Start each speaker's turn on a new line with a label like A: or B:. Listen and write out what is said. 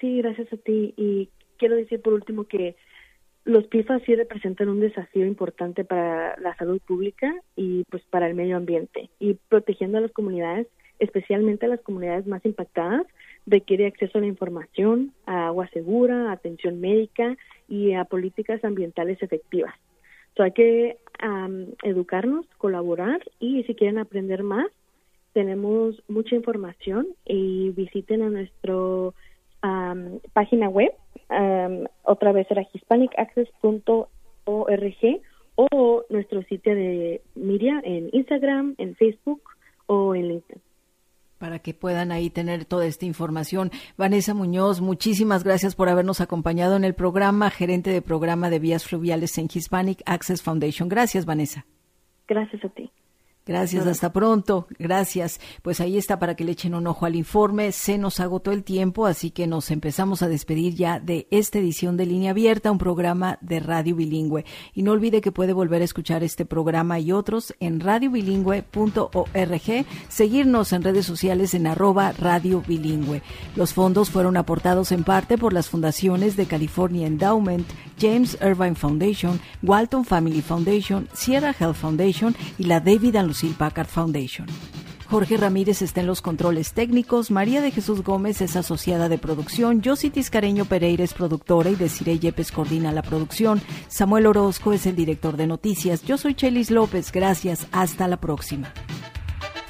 A: Sí, gracias a ti. Y quiero decir por último que los PFAS sí representan un desafío importante para la salud pública y pues para el medio ambiente. Y protegiendo a las comunidades, especialmente a las comunidades más impactadas, requiere acceso a la información, a agua segura, a atención médica y a políticas ambientales efectivas. Hay que educarnos, colaborar y si quieren aprender más, tenemos mucha información y visiten a nuestro página web, otra vez era hispanicaccess.org o nuestro sitio de media en Instagram, en Facebook o en LinkedIn.
B: Para que puedan ahí tener toda esta información. Vanessa Muñoz, muchísimas gracias por habernos acompañado en el programa, gerente de programa de vías fluviales en Hispanic Access Foundation. Gracias, Vanessa.
A: Gracias a ti.
B: Gracias, hasta pronto. Gracias. Pues ahí está para que le echen un ojo al informe. Se nos agotó el tiempo, así que nos empezamos a despedir ya de esta edición de Línea Abierta, un programa de Radio Bilingüe. Y no olvide que puede volver a escuchar este programa y otros en radiobilingüe.org, seguirnos en redes sociales en @Radio Bilingüe. Los fondos fueron aportados en parte por las fundaciones de California Endowment, James Irvine Foundation, Walton Family Foundation, Sierra Health Foundation y la David and Lucille Packard Foundation. Jorge Ramírez está en los controles técnicos, María de Jesús Gómez es asociada de producción, Yossi Tiscareño Pereira es productora y Desiree Yepes coordina la producción, Samuel Orozco es el director de noticias, yo soy Chelis López, gracias, hasta la próxima.